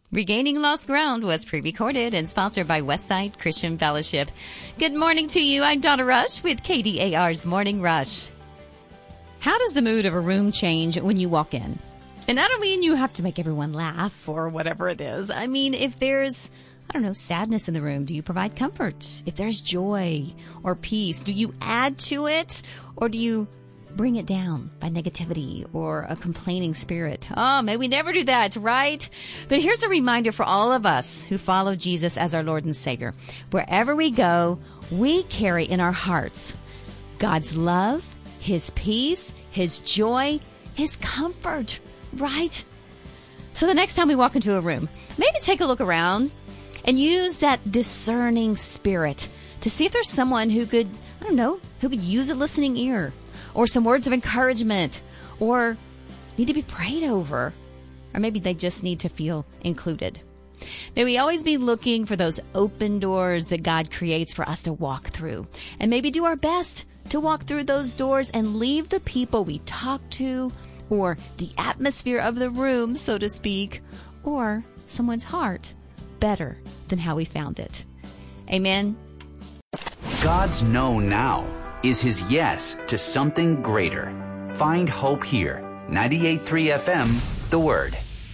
Regaining Lost Ground was pre-recorded and sponsored by Westside Christian Fellowship. Good morning to you. I'm Donna Rush with KDAR's Morning Rush. How does the mood of a room change when you walk in? And I don't mean you have to make everyone laugh or whatever it is. I mean, if there's, sadness in the room, do you provide comfort? If there's joy or peace, do you add to it, or do you bring it down by negativity or a complaining spirit? Oh, may we never do that, right? But here's a reminder for all of us who follow Jesus as our Lord and Savior. Wherever we go, we carry in our hearts God's love, His peace, His joy, His comfort, right? So the next time we walk into a room, maybe take a look around and use that discerning spirit to see if there's someone who could use a listening ear, or some words of encouragement, or need to be prayed over, or maybe they just need to feel included. May we always be looking for those open doors that God creates for us to walk through, and maybe do our best to walk through those doors and leave the people we talk to, or the atmosphere of the room, so to speak, or someone's heart better than how we found it. Amen. God's no now is His yes to something greater. Find hope here. 98.3 FM, The Word.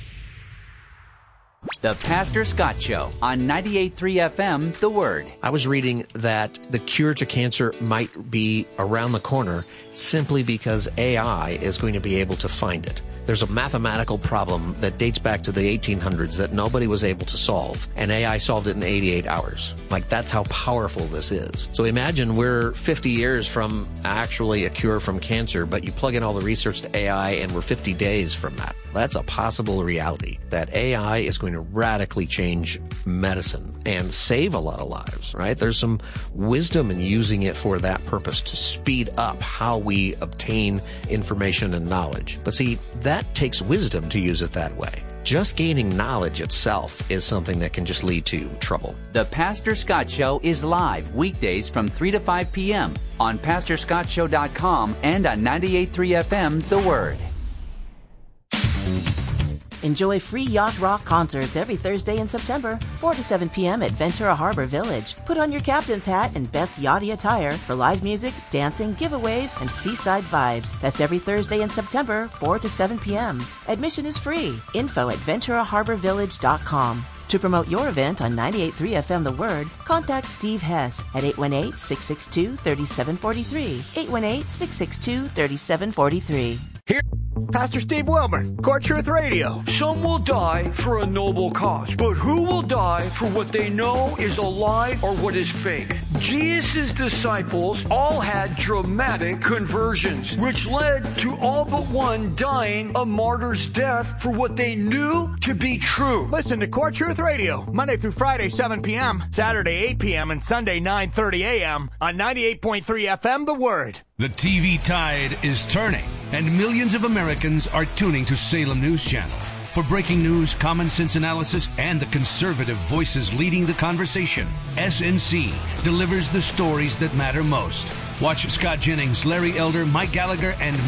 The Pastor Scott Show on 98.3 FM, The Word. I was reading that the cure to cancer might be around the corner simply because AI is going to be able to find it. There's a mathematical problem that dates back to the 1800s that nobody was able to solve, and AI solved it in 88 hours. Like, that's how powerful this is. So imagine we're 50 years from actually a cure from cancer, but you plug in all the research to AI and we're 50 days from that. That's a possible reality, that AI is going to radically change medicine and save a lot of lives, right? There's some wisdom in using it for that purpose, to speed up how we obtain information and knowledge. But see, that takes wisdom to use it that way. Just gaining knowledge itself is something that can just lead to trouble. The Pastor Scott Show is live weekdays from 3 to 5 p.m. on PastorScottShow.com and on 98.3 FM, The Word. Enjoy free Yacht Rock concerts every Thursday in September, 4 to 7 p.m. at Ventura Harbor Village. Put on your captain's hat and best yachty attire for live music, dancing, giveaways, and seaside vibes. That's every Thursday in September, 4 to 7 p.m. Admission is free. Info at VenturaHarborVillage.com. To promote your event on 98.3 FM The Word, contact Steve Hess at 818-662-3743. 818-662-3743. Here, Pastor Steve Wilburn, Core Truth Radio. Some will die for a noble cause, but who will die for what they know is a lie or what is fake? Jesus' disciples all had dramatic conversions, which led to all but one dying a martyr's death for what they knew to be true. Listen to Core Truth Radio, Monday through Friday, 7 p.m., Saturday, 8 p.m., and Sunday, 9:30 a.m. on 98.3 FM The Word. The TV tide is turning, and millions of Americans are tuning to Salem News Channel. For breaking news, common sense analysis, and the conservative voices leading the conversation, SNC delivers the stories that matter most. Watch Scott Jennings, Larry Elder, Mike Gallagher, and